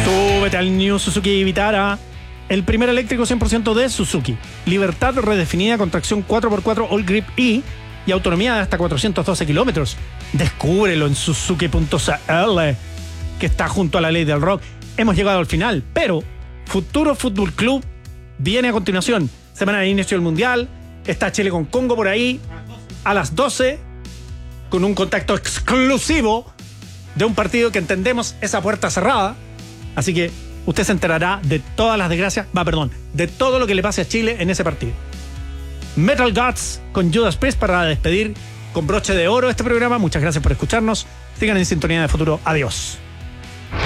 Súbete al New Suzuki Vitara, el primer eléctrico 100% de Suzuki. Libertad redefinida con tracción 4x4 All Grip E y autonomía de hasta 412 kilómetros. Descúbrelo en Suzuki.cl, que está junto a la ley del rock. Hemos llegado al final, pero Futuro Fútbol Club viene a continuación. Semana de inicio del Mundial. Está Chile con Congo por ahí a las 12, con un contacto exclusivo de un partido que entendemos es a puerta cerrada. Así que usted se enterará de todas las desgracias, de todo lo que le pase a Chile en ese partido. Metal Gods con Judas Priest para despedir con broche de oro este programa. Muchas gracias por escucharnos. Sigan en sintonía de Futuro. Adiós.